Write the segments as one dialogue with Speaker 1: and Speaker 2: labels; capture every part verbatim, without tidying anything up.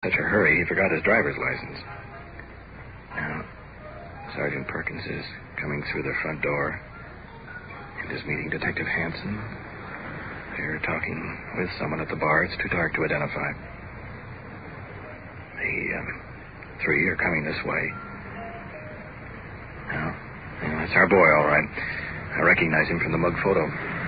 Speaker 1: such a hurry, he forgot his driver's license. Now, Sergeant Perkins is coming through the front door and is meeting Detective Hanson. They're talking with someone at the bar. It's too dark to identify. The um, three are coming this way. Now, yeah, that's our boy, all right. I recognize him from the mug photo.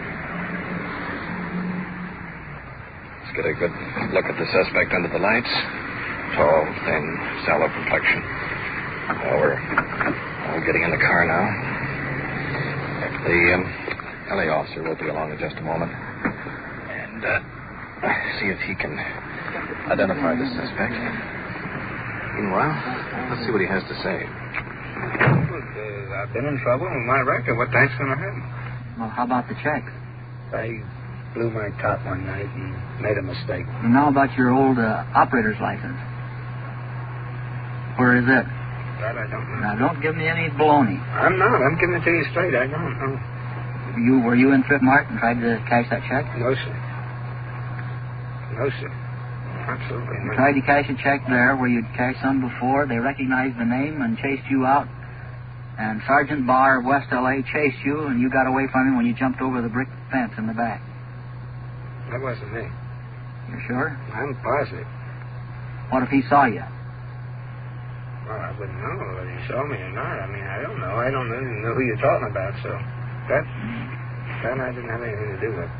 Speaker 1: Let's get a good look at the suspect under the lights. Tall, thin, sallow complexion. Well, we're all getting in the car now. The um, L A officer will be along in just a moment. And uh, see if he can identify the suspect. Meanwhile, let's see what he has to say.
Speaker 2: Look, uh, I've been in trouble with my record. What thanks going to happen?
Speaker 3: Well, how about the check?
Speaker 2: I blew my top one night and made a mistake.
Speaker 3: And now about your old uh, operator's license. Where is it?
Speaker 2: That I don't know.
Speaker 3: Now, don't give me any baloney.
Speaker 2: I'm not. I'm giving it to you straight. I don't know.
Speaker 3: You Were you in Trip Mart and tried to cash that check?
Speaker 2: No, sir. No, sir. Absolutely
Speaker 3: You
Speaker 2: not.
Speaker 3: tried to cash a check there where you'd cashed some before. They recognized the name and chased you out. And Sergeant Barr of West L A chased you, and you got away from him when you jumped over the brick fence in the back.
Speaker 2: That wasn't me.
Speaker 3: You sure?
Speaker 2: I'm positive.
Speaker 3: What if he saw you?
Speaker 2: Well, I wouldn't know whether you saw me or not. I mean, I don't know. I don't even know who you're talking about, so that, that I didn't have anything to do with.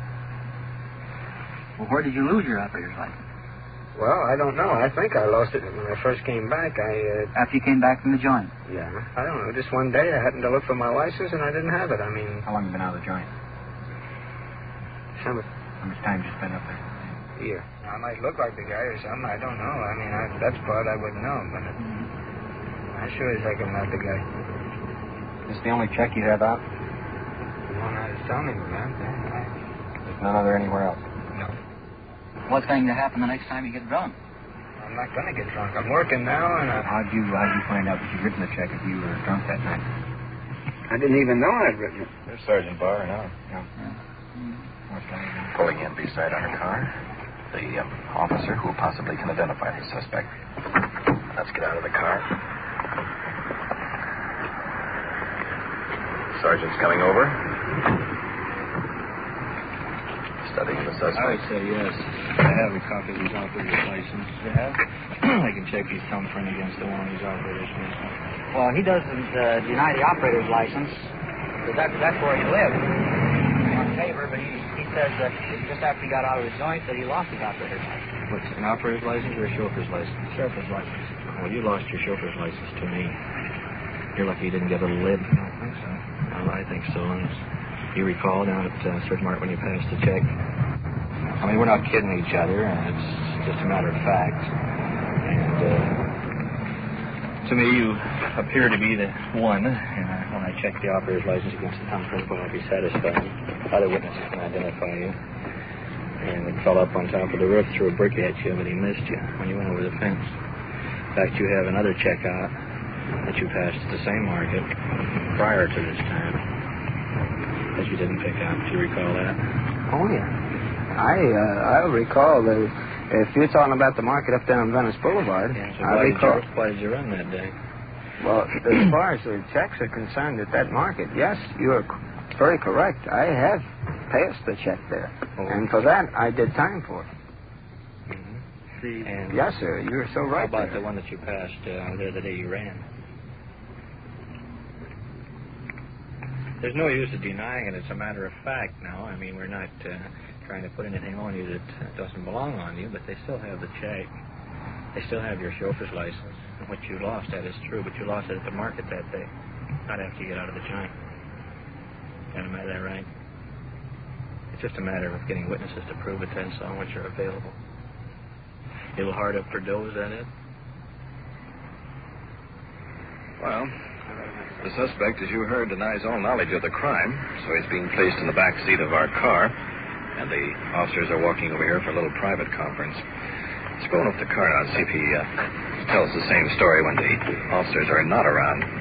Speaker 3: Well, where did you lose your operator's license?
Speaker 2: Well, I don't know. I think I lost it when I first came back. I, uh...
Speaker 3: After you came back from the joint?
Speaker 2: Yeah. I don't know. Just one day I happened to look for my license and I didn't have it. I mean...
Speaker 4: How long have you been out of the joint?
Speaker 2: Some...
Speaker 4: How much time have you spent up there?
Speaker 2: A year. I might look like the guy or something. I don't know. I mean, I, that's part I wouldn't know, but... It, I sure as heck am not the guy.
Speaker 4: Is this the only check you have out?
Speaker 2: The one I was telling you about. Yeah.
Speaker 4: There's none other anywhere else?
Speaker 2: No.
Speaker 3: What's going to happen the next time you get drunk?
Speaker 2: I'm not going to get drunk. I'm working now, and I...
Speaker 4: How'd you, how'd you find out that you'd written the check if you were drunk that night?
Speaker 2: I didn't even know I'd written it.
Speaker 4: There's Sergeant Barr now. Yeah.
Speaker 1: Pulling in beside our car, the um, officer who possibly can identify the suspect. Let's get out of the car. Sergeant's coming over. Studying the suspect.
Speaker 5: I would say yes. I have a copy of his operator's license. You have? I can check his thumbprint against the one on his operator's license.
Speaker 3: Well, he doesn't uh, deny the operator's license, because that, that's where he lived. On paper, but he, he says that just after he got out of the joint that he lost his operator's license.
Speaker 5: What's an operator's license or a chauffeur's license?
Speaker 3: Chauffeur's license.
Speaker 5: Well, you lost your chauffeur's license to me. You're lucky you didn't get a little lid.
Speaker 3: I don't think so.
Speaker 5: Well, I think so. And you recall down at uh, Circuit Mart when you passed the check. I mean, we're not kidding each other, and it's just a matter of fact. And uh, to me, you appear to be the one. And I, when I check the operator's license against the thumbprint, I'll be satisfied. Other witnesses can identify you. And it fell up on top of the roof, threw a brick at you, but he missed you when you went over the fence. In fact, you have another check out that you passed at the same market prior to this time that you didn't pick up. Do you recall that?
Speaker 2: Oh, yeah. I, uh, I recall that if you're talking about the market up there on Venice Boulevard,
Speaker 5: Yeah, so
Speaker 2: I
Speaker 5: why,
Speaker 2: recall...
Speaker 5: did you, why did you run that day?
Speaker 2: Well, as far as the checks are concerned at that market, yes, you are very correct. I have passed the check there.
Speaker 5: Oh.
Speaker 2: And for that, I did time for it.
Speaker 5: Mm-hmm. See, and
Speaker 2: Yes, sir. You're so right
Speaker 5: how about
Speaker 2: there.
Speaker 5: the one that you passed uh, there the day you ran? There's no use of denying it. It's a matter of fact now. I mean, we're not uh, trying to put anything on you that uh, doesn't belong on you, but they still have the check. They still have your chauffeur's license. And what you lost, that is true, but you lost it at the market that day, not after you get out of the joint. Got that right? It's just a matter of getting witnesses to prove it, then, so which are available. A little hard up for dough, is that it?
Speaker 1: Well, the suspect, as you heard, denies all knowledge of the crime, so he's being placed in the back seat of our car, and the officers are walking over here for a little private conference. Let's go up the car now and see if he uh, tells the same story when the officers are not around.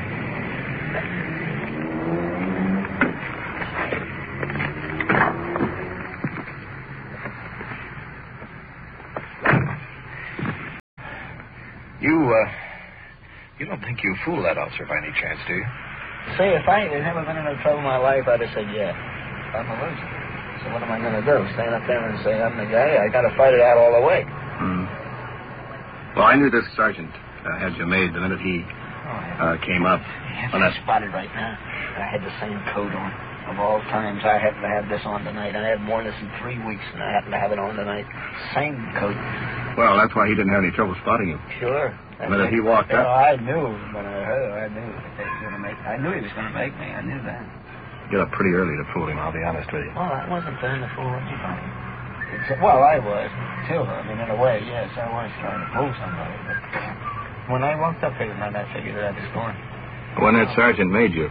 Speaker 1: You, uh, you don't think you fooled that officer by any chance, do you?
Speaker 2: See, if I had never been in no trouble in my life, I'd have said, yeah, I'm a loser. So what am I going to do? Stand up there and say, I'm the guy? I got to fight it out all the way.
Speaker 4: Hmm. Well, I knew this sergeant uh, had you made the minute he uh, came up.
Speaker 2: I'm not spotted right now. I had the same coat on. Of all times, I happen to have this on tonight. I haven't worn this in three weeks, and I happen to have it on tonight. Same coat.
Speaker 4: Well, that's why he didn't have any trouble spotting you.
Speaker 2: Sure.
Speaker 4: The minute he walked
Speaker 2: you
Speaker 4: up.
Speaker 2: know, I knew when I heard I knew that he was going to make I knew he was going to make me. I knew that.
Speaker 4: You got up pretty early to fool him, I'll be honest with you.
Speaker 2: Well, I wasn't trying to fool anybody. It's, well, I was, too. I mean, in a way, yes, I was trying to fool somebody. But when I walked up here tonight, I figured that I was going.
Speaker 4: When that sergeant made you?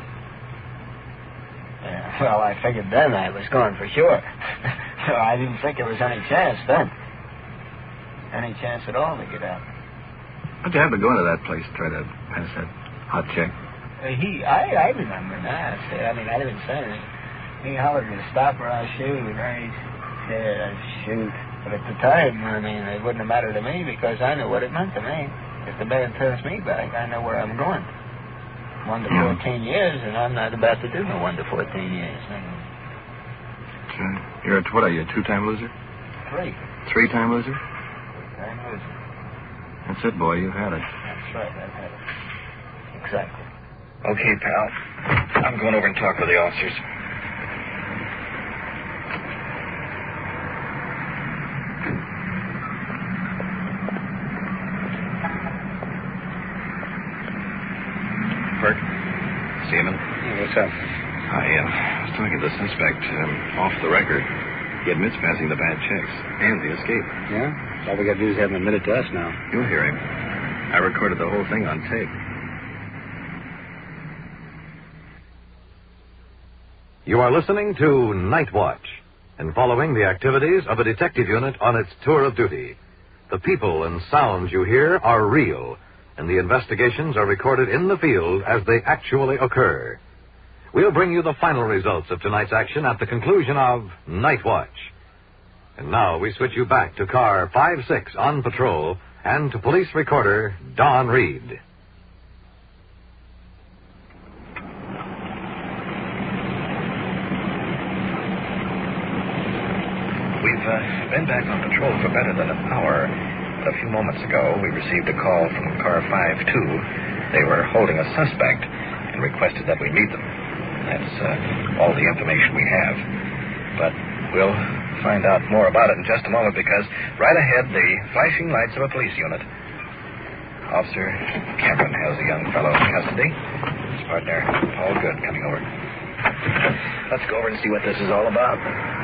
Speaker 2: Yeah, well, I figured then I was going for sure. So I didn't think there was any chance then. Any chance at all to get out.
Speaker 4: How'd you happen to go into that place to try to pass that hot check?
Speaker 2: Uh, he, I, I remember now. See, I mean, I didn't say anything. He hollered me to stop or I'll shoot, right? Yeah, I'd shoot. But at the time, I mean, it wouldn't have mattered to me because I knew what it meant to me. If the man turns me back, I know where I'm going. One to fourteen years, and I'm not about to do no one to fourteen years.
Speaker 4: Uh, you're a, what are you, a two-time loser?
Speaker 2: Three.
Speaker 4: Three-time loser?
Speaker 2: Three-time loser.
Speaker 4: That's it, boy. You've had it.
Speaker 2: That's right. I've had it. Exactly.
Speaker 1: Okay, pal. I'm going over and talk with the officers. Burke? Seaman?
Speaker 2: Hey, what's up?
Speaker 1: I uh, was talking to the suspect um, off the record. He admits passing the bad checks and the escape.
Speaker 2: Yeah? All we got to do is have him admit it to us now.
Speaker 1: You'll hear him. I recorded the whole thing on tape.
Speaker 6: You are listening to Night Watch and following the activities of a detective unit on its tour of duty. The people and sounds you hear are real, and the investigations are recorded in the field as they actually occur. We'll bring you the final results of tonight's action at the conclusion of Night Watch. And now we switch you back to car five six on patrol and to police recorder Don Reed.
Speaker 1: We've uh, been back on patrol for better than an hour. But a few moments ago, we received a call from car five two. They were holding a suspect and requested that we meet them. That's uh, all the information we have. But we'll find out more about it in just a moment because right ahead, the flashing lights of a police unit. Officer Cameron has a young fellow in custody. His partner, Paul Good, coming over. Let's go over and see what this is all about.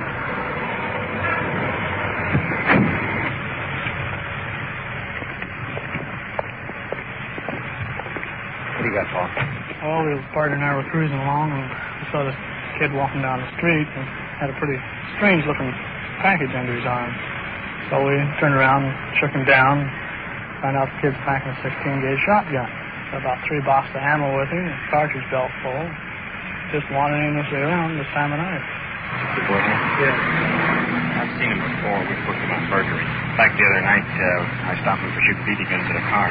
Speaker 1: What do you got, Paul?
Speaker 7: Well, the partner and I were cruising along, and we saw this kid walking down the street and had a pretty strange-looking package under his arm. So we turned around and shook him down, found out the kid's packing a sixteen-gauge shotgun. Got about three boxes of ammo with him, a cartridge belt full. Just wandering aimlessly around this time of night.
Speaker 5: Good boy, huh?
Speaker 7: Yeah.
Speaker 5: I've seen him before. We booked him on burglary. In fact, the other night, uh, I stopped him for shooting B B guns at a car.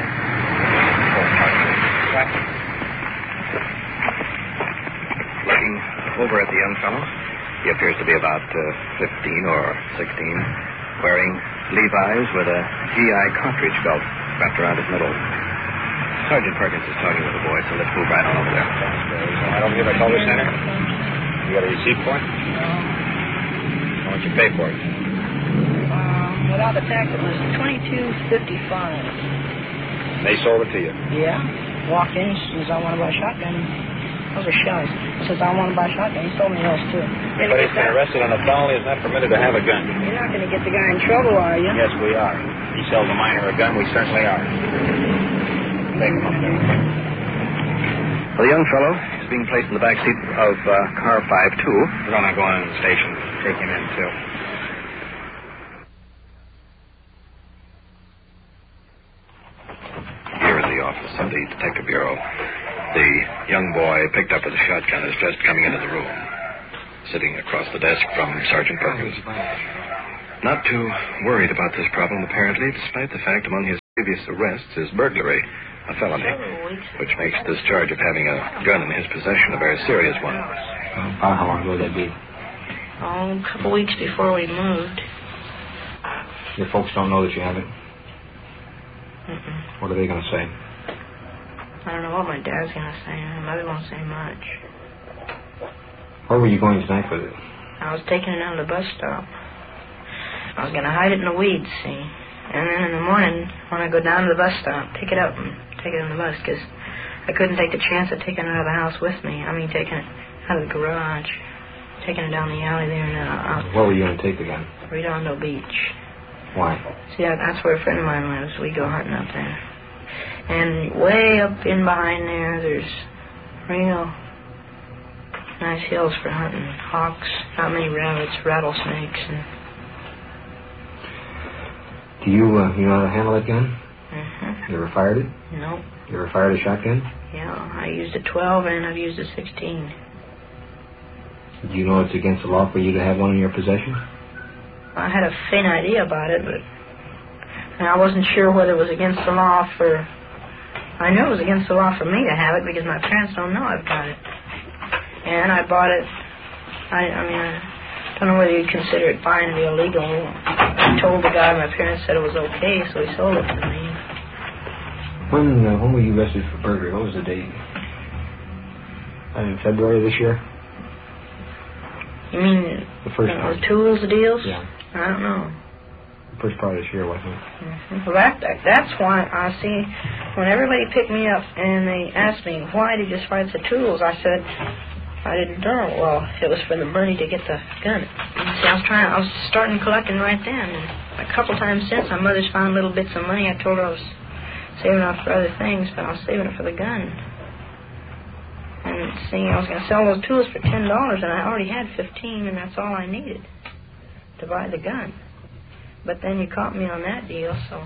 Speaker 1: Looking over at the young fellow, he appears to be about uh, fifteen or sixteen, wearing Levi's with a G I cartridge belt wrapped around his middle. Sergeant Perkins is talking with the boy, so let's move right on over there.
Speaker 5: I don't give a color center. You got a receipt for it? How much you pay for it?
Speaker 8: Um, without the tax, it was twenty-two fifty-five.
Speaker 5: They sold it to you?
Speaker 8: Yeah. Walked in, says I want to buy a shotgun. Those are shells. Says I want to buy a shotgun. He sold me those too.
Speaker 5: Anybody's been arrested on a felony is not permitted to have a gun.
Speaker 8: You're not going to get the guy in trouble, are you?
Speaker 5: Yes, we are. He sells a minor a gun, we certainly are. Take him up there.
Speaker 1: Well, the young fellow is being placed in the back seat of uh, car five two.
Speaker 5: We're going to go on in the station. Take him in, too.
Speaker 1: Here is the office of the Detective Bureau. The young boy picked up with a shotgun is just coming into the room, sitting across the desk from Sergeant Perkins. Not too worried about this problem, apparently, despite the fact among his Previous arrests is burglary, a felony, which makes this charge of having a gun in his possession a very serious one.
Speaker 5: How, how long ago would that be?
Speaker 8: Oh, a couple weeks before we moved.
Speaker 5: Your folks don't know that you have it?
Speaker 8: Mm-mm.
Speaker 5: What are they going to say?
Speaker 8: I don't know what my dad's going to say. My mother won't say much.
Speaker 5: Where were you going tonight with it?
Speaker 8: I was taking it down to the bus stop. I was going to hide it in the weeds, see? And then in the morning, when I go down to the bus stop, pick it up and take it on the bus, because I couldn't take the chance of taking it out of the house with me. I mean, taking it out of the garage, taking it down the alley there and out.
Speaker 5: Where were you going to take the gun?
Speaker 8: Redondo Beach.
Speaker 5: Why?
Speaker 8: See, that, that's where a friend of mine lives. We go hunting up there. And way up in behind there, there's real nice hills for hunting. Hawks, not many rabbits, rattlesnakes, and...
Speaker 5: Do you, uh, you know how to handle that gun?
Speaker 8: Mm-hmm.
Speaker 5: You ever fired it?
Speaker 8: No.
Speaker 5: You ever fired a shotgun?
Speaker 8: Yeah, I used a twelve and I've used a sixteen.
Speaker 5: Do you know it's against the law for you to have one in your possession?
Speaker 8: I had a faint idea about it, but and I wasn't sure whether it was against the law for... I knew it was against the law for me to have it because my parents don't know I've got it. And I bought it... I, I mean, I don't know whether you'd consider it buying to be illegal. I told the guy my parents said it was okay, so he sold it to me.
Speaker 5: When, uh, when were you arrested for burglary? What was the date? In February this year?
Speaker 8: You mean
Speaker 5: the first
Speaker 8: uh, the tools deals?
Speaker 5: Yeah.
Speaker 8: I don't know.
Speaker 5: The first part of this year, wasn't it?
Speaker 8: Mm-hmm. Well, that, that, that's why I see when everybody picked me up and they asked me, why did you fight the tools? I said, I didn't know. Well, it was for the money to get the gun. And see, I was trying, I was starting collecting right then. And a couple times since, my mother's found little bits of money. I told her I was saving up for other things, but I was saving it for the gun. And see, I was going to sell those tools for ten dollars, and I already had fifteen, and that's all I needed to buy the gun. But then you caught me on that deal, so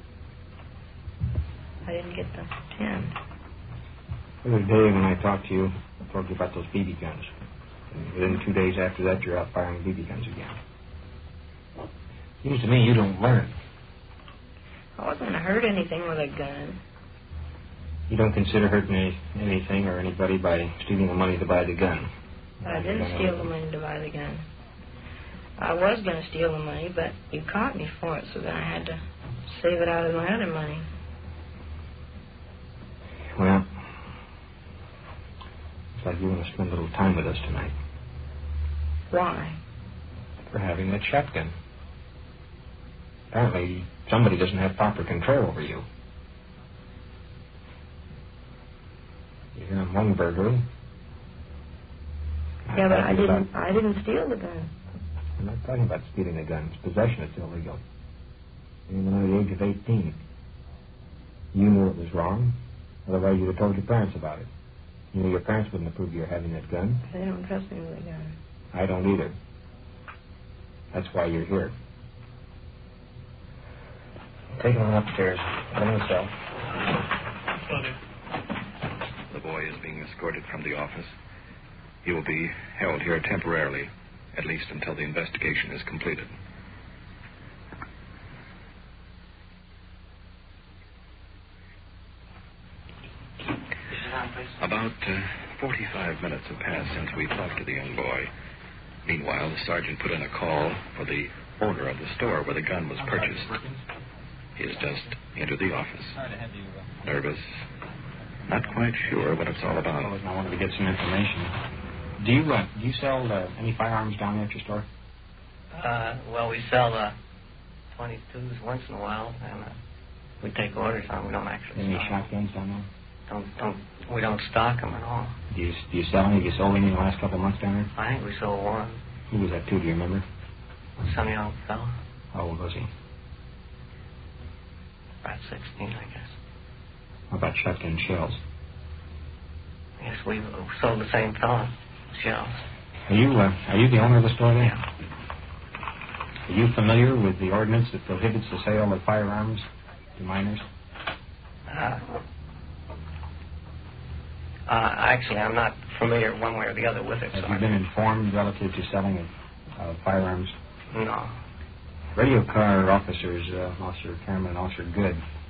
Speaker 8: I didn't get the ten.
Speaker 5: The other day when I talked to you, I told you about those B B guns. And within two days after that, you're out firing B B guns again. Seems to me you don't learn.
Speaker 8: I wasn't going to hurt anything with a gun.
Speaker 5: You don't consider hurting any, anything or anybody by stealing the money to buy the gun.
Speaker 8: But I didn't steal the money to buy the gun. I was going to steal the money, but you caught me for it, so then I had to save it out of my other money.
Speaker 5: Well, looks like you want to spend a little time with us tonight.
Speaker 8: Why?
Speaker 5: For having that shotgun. Apparently, somebody doesn't have proper control over you. You're in one burglary.
Speaker 8: Yeah, but I didn't. I didn't steal the gun.
Speaker 5: I'm not talking about stealing a gun. It's possession. It's illegal. Even under the age of eighteen. You knew it was wrong. Otherwise, you'd have told your parents about it. You know your parents wouldn't approve of your having that gun.
Speaker 8: They don't trust me with a gun.
Speaker 5: I don't either. That's why you're here. Take him upstairs. Put him in the cell.
Speaker 1: The boy is being escorted from the office. He will be held here temporarily, at least until the investigation is completed. About uh, forty-five minutes have passed since we talked to the young boy. Meanwhile, the sergeant put in a call for the owner of the store where the gun was purchased. He has just entered the office. Nervous, not quite sure what it's all about.
Speaker 5: I wanted to get some information. Do you uh, do you sell uh, any firearms down there at your store?
Speaker 9: Uh, well, we sell uh, twenty-twos once in a while, and uh, we take orders on. We don't actually
Speaker 5: Any
Speaker 9: sell.
Speaker 5: shotguns down there?
Speaker 9: Don't don't we don't stock them at all.
Speaker 5: Do you do you sell any? Have you sold any in the last couple of months down there?
Speaker 9: I think we sold one.
Speaker 5: Who was that to? Do you remember?
Speaker 9: Some young fellow,
Speaker 5: How old was he?
Speaker 9: about sixteen, I guess.
Speaker 5: How about shotgun shells?
Speaker 9: Yes, we sold the same fellow shells.
Speaker 5: Are you uh, are you the owner of the store there?
Speaker 9: Yeah.
Speaker 5: Are you familiar with the ordinance that prohibits the sale of firearms to minors?
Speaker 9: Uh, uh, actually, I'm not familiar one way or the other with it.
Speaker 5: Have
Speaker 9: so
Speaker 5: you
Speaker 9: I-
Speaker 5: been informed relative to selling of uh, firearms?
Speaker 9: No.
Speaker 5: Radio car officers, uh, Officer Cameron and Officer Good,